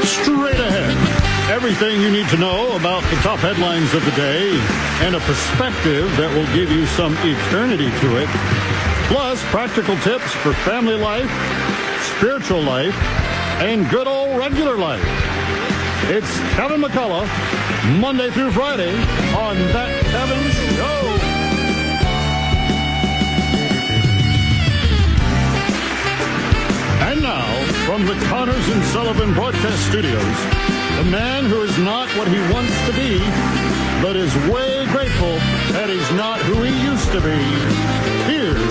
Straight ahead. Everything you need to know about the top headlines of the day and a perspective that will give you some eternity to it. Plus, practical tips for family life, spiritual life, and good old regular life. It's Kevin McCullough, Monday through Friday on That Kevin Show. And now, from the Connors and Sullivan Broadcast Studios, the man who is not what he wants to be, but is way grateful that he's not who he used to be. Here's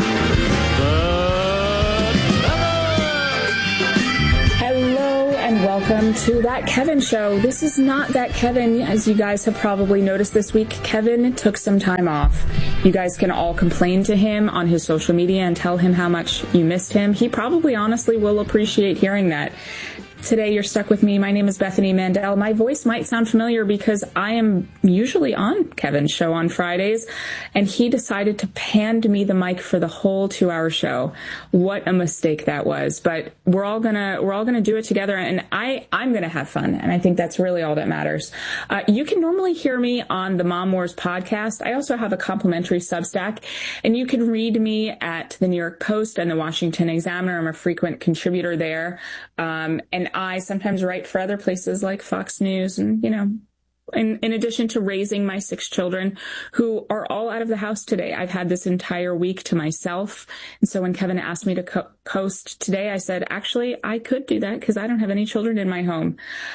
Hello and welcome to That Kevin Show. This is not That Kevin. As you guys have probably noticed this week, Kevin took some time off. You guys can all complain to him on his social media and tell him how much you missed him. He probably honestly will appreciate hearing that. Today, you're stuck with me. My name is Bethany Mandel. My voice might sound familiar because I am usually on Kevin's show on Fridays, and he decided to hand me the mic for the whole 2-hour show. What a mistake that was. But we're all gonna do it together, and I'm gonna have fun, and I think that's really all that matters. You can normally hear me on the Mom Wars podcast. I also have a complimentary Substack, and you can read me at the New York Post and the Washington Examiner. I'm a frequent contributor there, and I sometimes write for other places like Fox News and, in addition to raising my 6 children who are all out of the house today. I've had this entire week to myself. And so when Kevin asked me to host today, I said, actually, I could do that because I don't have any children in my home.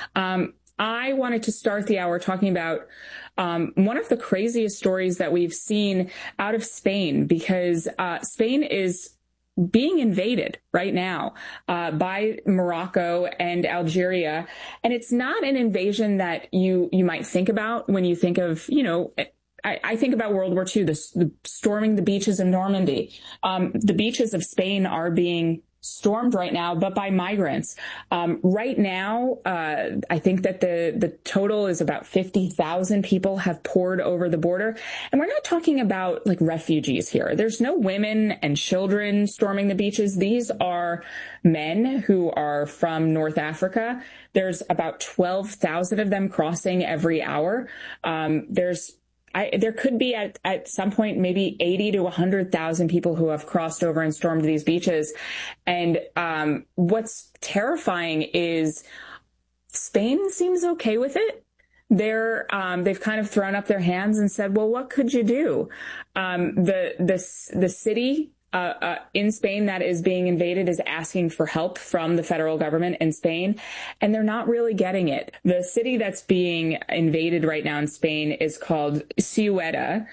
I wanted to start the hour talking about one of the craziest stories that we've seen out of Spain, because Spain is being invaded right now by Morocco and Algeria. And it's not an invasion that you might think about when you think of, I think about World War II, the storming the beaches of Normandy. The beaches of Spain are being stormed right now, but by migrants. Right now, I think that the total is about 50,000 people have poured over the border. And we're not talking about like refugees here. There's no women and children storming the beaches. These are men who are from North Africa. There's about 12,000 of them crossing every hour. There could be at some point maybe 80 to 100,000 people who have crossed over and stormed these beaches. And what's terrifying is Spain seems okay with it. They've kind of thrown up their hands and said, well, what could you do? The city in Spain that is being invaded is asking for help from the federal government in Spain, and they're not really getting it. The city that's being invaded right now in Spain is called Ceuta,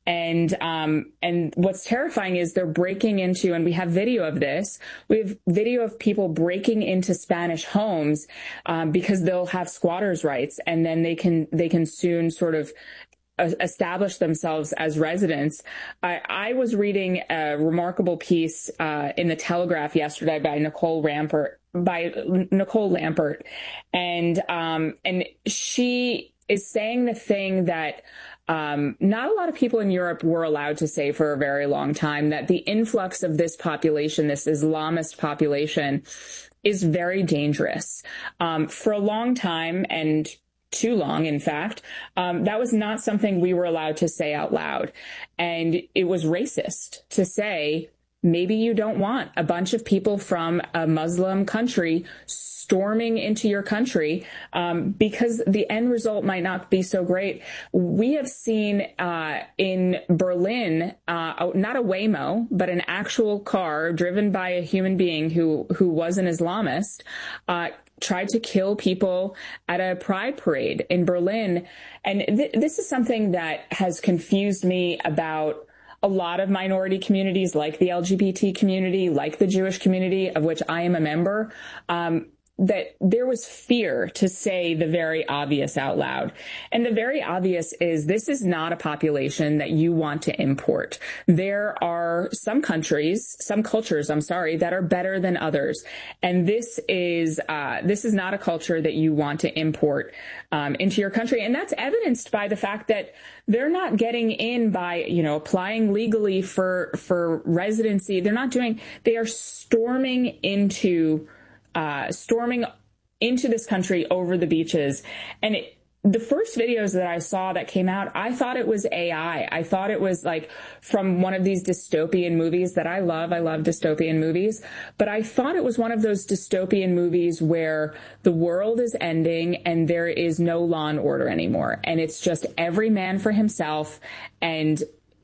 and what's terrifying is they're breaking into, and we have video of this. We have video of people breaking into Spanish homes because they'll have squatters' rights, and then they can soon sort of establish themselves as residents. I was reading a remarkable piece in the Telegraph yesterday by Nicole Lampert, and she is saying the thing that not a lot of people in Europe were allowed to say for a very long time, that the influx of this population, this Islamist population, is very dangerous. For a long time, and too long, in fact, that was not something we were allowed to say out loud. And it was racist to say, maybe you don't want a bunch of people from a Muslim country storming into your country, because the end result might not be so great. We have seen in Berlin, not a Waymo, but an actual car driven by a human being who was an Islamist, tried to kill people at a pride parade in Berlin. And this is something that has confused me about a lot of minority communities, like the LGBT community, like the Jewish community, of which I am a member, that there was fear to say the very obvious out loud. And the very obvious is this is not a population that you want to import. There are some cultures, that are better than others. And this is not a culture that you want to import into your country. And that's evidenced by the fact that they're not getting in by, applying legally for residency. They are storming into this country over the beaches. And the first videos that I saw that came out, I thought it was AI. I thought it was like from one of these dystopian movies that I love. I love dystopian movies, but I thought it was one of those dystopian movies where the world is ending and there is no law and order anymore. And it's just every man for himself and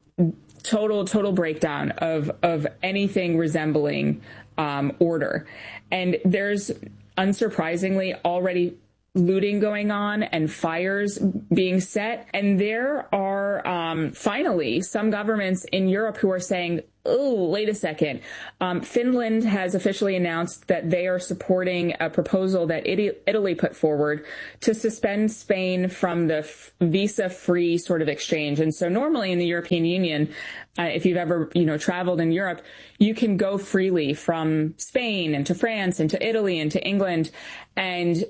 total breakdown of anything resembling order. And there's unsurprisingly already looting going on and fires being set. And there are finally some governments in Europe who are saying, oh, wait a second. Finland has officially announced that they are supporting a proposal that Italy put forward to suspend Spain from the visa-free sort of exchange. And so normally in the European Union, if you've ever, traveled in Europe, you can go freely from Spain and to France and to Italy and to England. And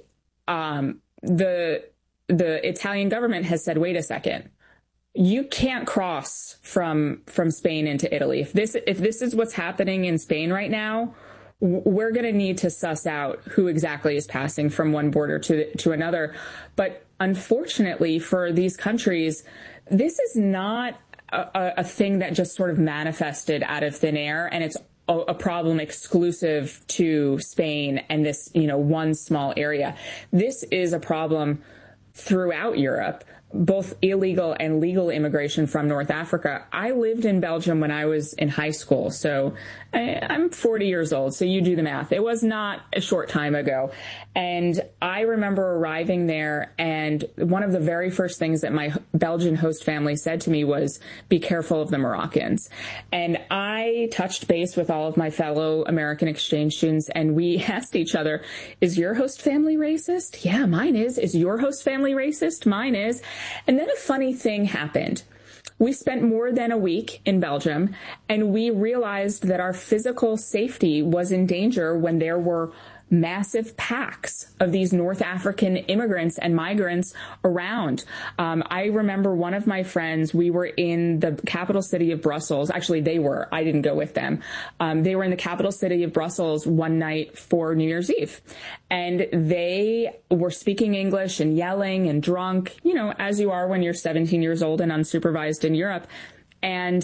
the Italian government has said, wait a second, you can't cross from Spain into Italy. If this is what's happening in Spain right now, we're going to need to suss out who exactly is passing from one border to another. But unfortunately for these countries, this is not a thing that just sort of manifested out of thin air, and it's a problem exclusive to Spain and this, one small area. This is a problem throughout Europe, both illegal and legal immigration from North Africa. I lived in Belgium when I was in high school, so I'm 40 years old, so you do the math. It was not a short time ago. And I remember arriving there, and one of the very first things that my Belgian host family said to me was, be careful of the Moroccans. And I touched base with all of my fellow American exchange students, and we asked each other, is your host family racist? Yeah, mine is. Is your host family racist? Mine is. And then a funny thing happened. We spent more than a week in Belgium, and we realized that our physical safety was in danger when there were massive packs of these North African immigrants and migrants around. I remember one of my friends, we were in the capital city of Brussels. Actually, they were. I didn't go with them. They were in the capital city of Brussels one night for New Year's Eve. And they were speaking English and yelling and drunk, as you are when you're 17 years old and unsupervised in Europe. And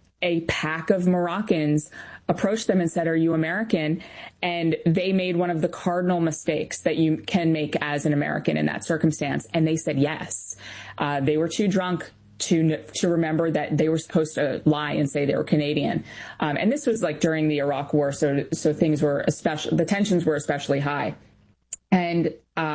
a pack of Moroccans approached them and said, are you American? And they made one of the cardinal mistakes that you can make as an American in that circumstance. And they said yes. They were too drunk to remember that they were supposed to lie and say they were Canadian. And this was like during the Iraq War. So things were the tensions were especially high. And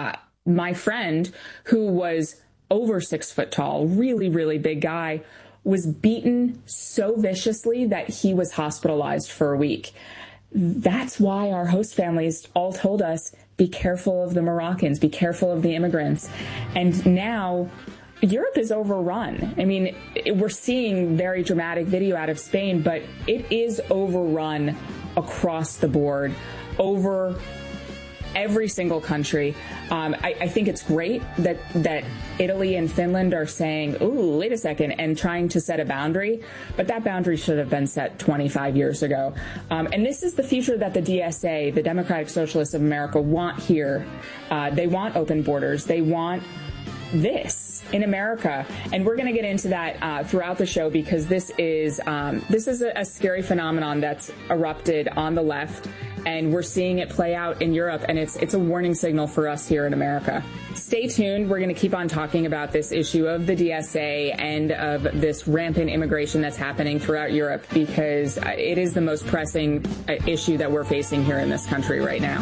my friend, who was over 6 foot tall, really, really big guy, was beaten so viciously that he was hospitalized for a week. That's why our host families all told us, be careful of the Moroccans, be careful of the immigrants. And now Europe is overrun. I mean, we're seeing very dramatic video out of Spain, but it is overrun across the board, over every single country. I think it's great that Italy and Finland are saying, ooh, wait a second, and trying to set a boundary, but that boundary should have been set 25 years ago. And this is the future that the DSA, the Democratic Socialists of America, want here. They want open borders. They want this in America. And we're going to get into that throughout the show, because this is a scary phenomenon that's erupted on the left, and we're seeing it play out in Europe, and it's a warning signal for us here in America. Stay tuned. We're going to keep on talking about this issue of the DSA and of this rampant immigration that's happening throughout Europe, because it is the most pressing issue that we're facing here in this country right now.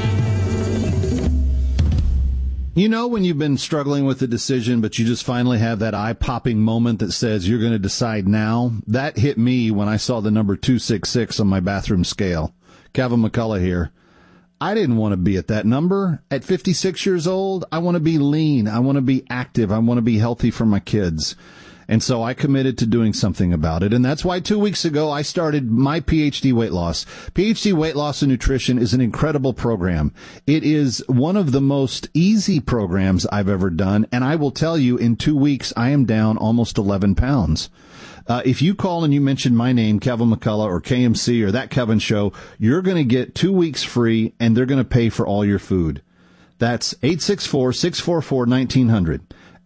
When you've been struggling with a decision, but you just finally have that eye-popping moment that says you're going to decide now? That hit me when I saw the number 266 on my bathroom scale. Kevin McCullough here. I didn't want to be at that number. At 56 years old, I want to be lean. I want to be active. I want to be healthy for my kids. And so I committed to doing something about it. And that's why 2 weeks ago, I started my PhD Weight Loss. PhD Weight Loss and Nutrition is an incredible program. It is one of the most easy programs I've ever done. And I will tell you, in 2 weeks, I am down almost 11 pounds. If you call and you mention my name, Kevin McCullough or KMC or That Kevin Show, you're going to get 2 weeks free, and they're going to pay for all your food. That's 864-644-1900.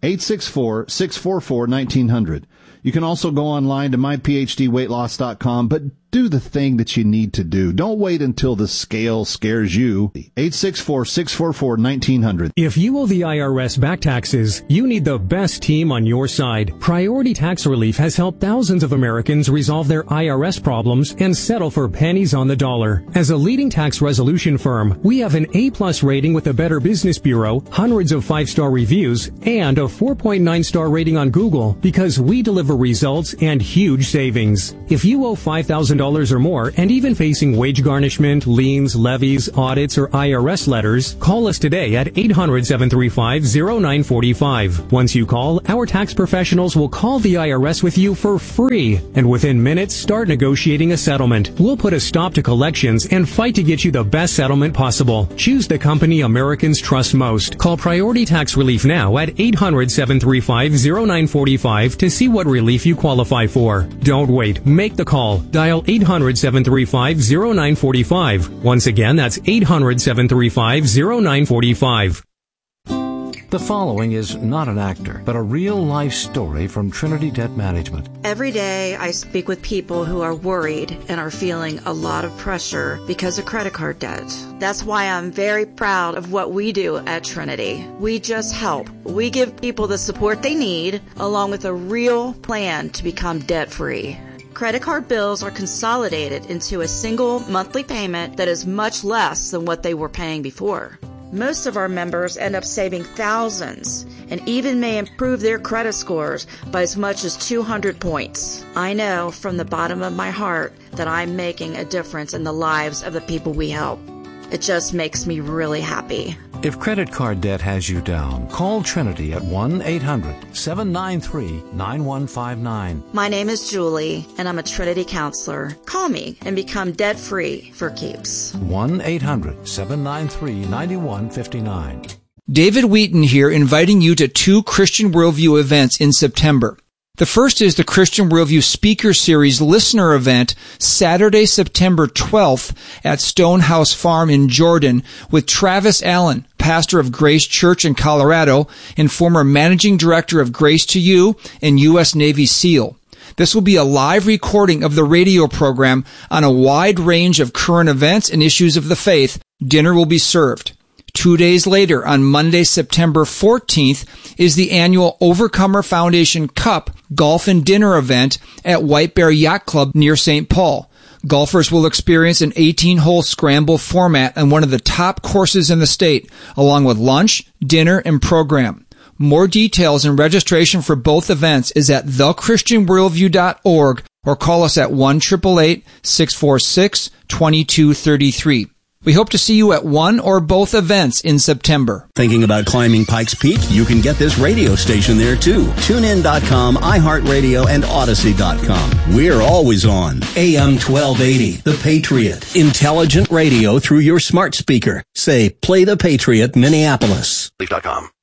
864-644-1900. You can also go online to myphdweightloss.com, but do the thing that you need to do. Don't wait until the scale scares you. 864-644-1900. If you owe the IRS back taxes, you need the best team on your side. Priority Tax Relief has helped thousands of Americans resolve their IRS problems and settle for pennies on the dollar. As a leading tax resolution firm, we have an A+ rating with the Better Business Bureau, hundreds of 5-star reviews, and a 4.9-star rating on Google because we deliver results and huge savings. If you owe $5,000 or more and even facing wage garnishment, liens, levies, audits, or IRS letters, call us today at 800-735-0945. Once you call, our tax professionals will call the IRS with you for free, and within minutes start negotiating a settlement. We'll put a stop to collections and fight to get you the best settlement possible. Choose the company Americans trust most. Call Priority Tax Relief now at 800-735-0945 to see what relief you qualify for. Don't wait. Make the call. Dial 800-735-0945. Once again, that's 800-735-0945. The following is not an actor, but a real-life story from Trinity Debt Management. Every day I speak with people who are worried and are feeling a lot of pressure because of credit card debt. That's why I'm very proud of what we do at Trinity. We just help. We give people the support they need, along with a real plan to become debt-free. Credit card bills are consolidated into a single monthly payment that is much less than what they were paying before. Most of our members end up saving thousands and even may improve their credit scores by as much as 200 points. I know from the bottom of my heart that I'm making a difference in the lives of the people we help. It just makes me really happy. If credit card debt has you down, call Trinity at 1-800-793-9159. My name is Julie, and I'm a Trinity counselor. Call me and become debt-free for keeps. 1-800-793-9159. David Wheaton here, inviting you to 2 Christian Worldview events in September. The first is the Christian Worldview Speaker Series Listener Event, Saturday, September 12th at Stonehouse Farm in Jordan with Travis Allen, pastor of Grace Church in Colorado and former managing director of Grace to You and U.S. Navy SEAL. This will be a live recording of the radio program on a wide range of current events and issues of the faith. Dinner will be served. 2 days later, on Monday, September 14th, is the annual Overcomer Foundation Cup Golf and Dinner event at White Bear Yacht Club near St. Paul. Golfers will experience an 18-hole scramble format on one of the top courses in the state, along with lunch, dinner, and program. More details and registration for both events is at thechristianworldview.org or call us at 1-888-646-2233. We hope to see you at one or both events in September. Thinking about climbing Pikes Peak? You can get this radio station there too. TuneIn.com, iHeartRadio, and Odyssey.com. We're always on. AM 1280, The Patriot. Intelligent radio through your smart speaker. Say, play The Patriot, Minneapolis. Leaf.com.